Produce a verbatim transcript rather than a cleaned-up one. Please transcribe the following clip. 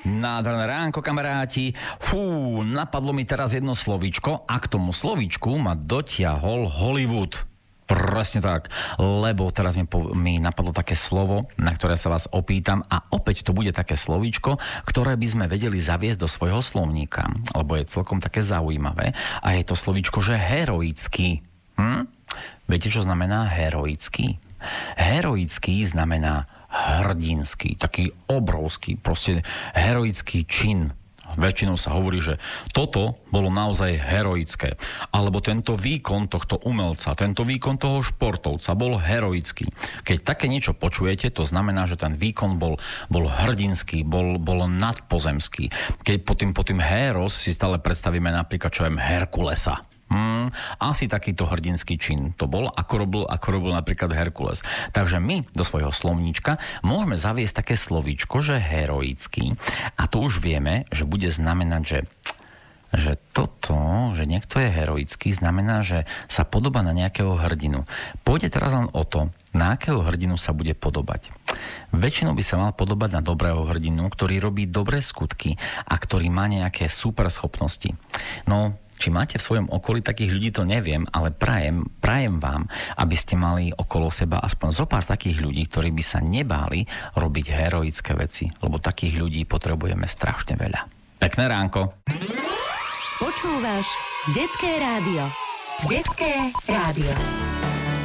Nádherné ránko, kamaráti. Fú, napadlo mi teraz jedno slovíčko a k tomu slovíčku ma dotiahol Hollywood. Presne tak, lebo teraz mi, po, mi napadlo také slovo, na ktoré sa vás opýtam a opäť to bude také slovíčko, ktoré by sme vedeli zaviesť do svojho slovníka, lebo je celkom také zaujímavé a je to slovíčko, že heroický. Hm? Viete, čo znamená heroický? Heroický znamená hrdinský, taký obrovský, proste heroický čin. Väčšinou sa hovorí, že toto bolo naozaj heroické. Alebo tento výkon tohto umelca, tento výkon toho športovca bol heroický. Keď také niečo počujete, to znamená, že ten výkon bol, bol hrdinský, bol, bol nadpozemský. Keď po tým, po tým héros si stále predstavíme napríklad, čo je Herkulesa. Hmm, asi takýto hrdinský čin to bol, ako robil, ako robil napríklad Herkules. Takže my do svojho slovníčka môžeme zaviesť také slovíčko, že heroický. A to už vieme, že bude znamenať, že, že toto, že niekto je heroický, znamená, že sa podobá na nejakého hrdinu. Pôjde teraz len o to, na akého hrdinu sa bude podobať. Väčšinou by sa mal podobať na dobrého hrdinu, ktorý robí dobré skutky a ktorý má nejaké super schopnosti. No, či máte v svojom okolí takých ľudí, to neviem, ale prajem, prajem vám, aby ste mali okolo seba aspoň zo pár takých ľudí, ktorí by sa nebáli robiť heroické veci, lebo takých ľudí potrebujeme strašne veľa. Pekné ránko. Počúvaš Detské rádio. Detské rádio.